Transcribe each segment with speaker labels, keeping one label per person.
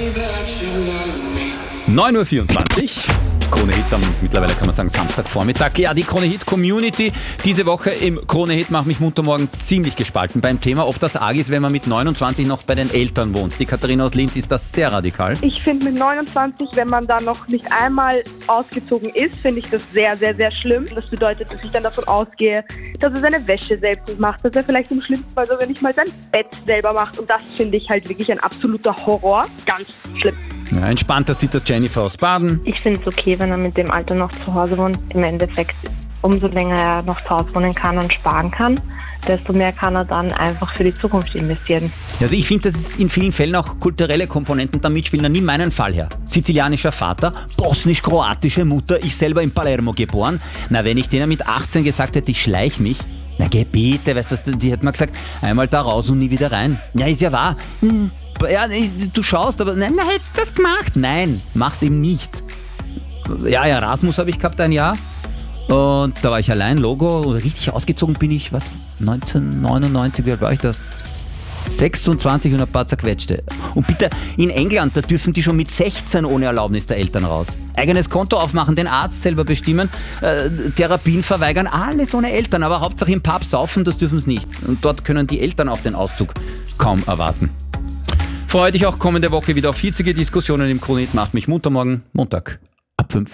Speaker 1: 9:24 Uhr. Krone-Hit am, mittlerweile kann man sagen, Samstagvormittag. Ja, die Krone-Hit-Community diese Woche im Krone-Hit macht mich munter morgen ziemlich gespalten beim Thema, ob das arg ist, wenn man mit 29 noch bei den Eltern wohnt. Die Katharina aus Linz ist das sehr radikal.
Speaker 2: Ich finde mit 29, wenn man da noch nicht einmal ausgezogen ist, finde ich das sehr, sehr, sehr schlimm. Das bedeutet, dass ich dann davon ausgehe, dass er seine Wäsche selbst macht, dass er vielleicht im schlimmsten Fall sogar nicht mal sein Bett selber macht. Und das finde ich halt wirklich ein absoluter Horror. Ganz schlimm.
Speaker 1: Ja, entspannter sieht das Jennifer aus Baden.
Speaker 3: Ich finde es okay, wenn er mit dem Alter noch zu Hause wohnt. Im Endeffekt, umso länger er noch zu Hause wohnen kann und sparen kann, desto mehr kann er dann einfach für die Zukunft investieren.
Speaker 1: Ja, also ich finde, dass es in vielen Fällen auch kulturelle Komponenten da mitspielen. Nimm meinen Fall her. Sizilianischer Vater, bosnisch-kroatische Mutter, ich selber in Palermo geboren. Na, wenn ich denen mit 18 gesagt hätte, ich schleich mich, na geh bitte, weißt du was, die hätten mir gesagt, einmal da raus und nie wieder rein. Ja, ist ja wahr. Ja, du schaust, aber nein, hättest du das gemacht? Nein, machst eben nicht. Ja, Erasmus habe ich gehabt ein Jahr und da war ich allein, Logo, richtig ausgezogen bin ich, 1999, wie alt war ich das? 26 und ein paar zerquetschte. Und bitte, in England, da dürfen die schon mit 16 ohne Erlaubnis der Eltern raus. Eigenes Konto aufmachen, den Arzt selber bestimmen, Therapien verweigern, alles ohne Eltern. Aber Hauptsache im Pub saufen, das dürfen sie nicht. Und dort können die Eltern auch den Auszug kaum erwarten. Freue dich auch kommende Woche wieder auf hitzige Diskussionen im Krone-Hit. Macht mich munter morgen, Montag, ab 5.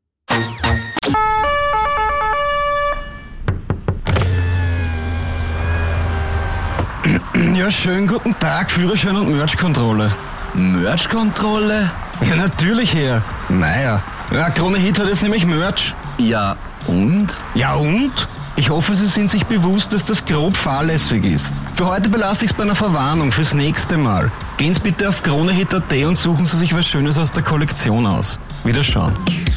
Speaker 4: Ja, schönen guten Tag, Führerschein und Merch-Kontrolle.
Speaker 5: Merch-Kontrolle?
Speaker 4: Ja, natürlich, Herr. Naja, Krone-Hit hat jetzt nämlich Merch.
Speaker 5: Ja, und?
Speaker 4: Ja, und? Ich hoffe, Sie sind sich bewusst, dass das grob fahrlässig ist. Für heute belasse ich es bei einer Verwarnung fürs nächste Mal. Gehen Sie bitte auf kronehit.at und suchen Sie sich was Schönes aus der Kollektion aus. Wiederschauen.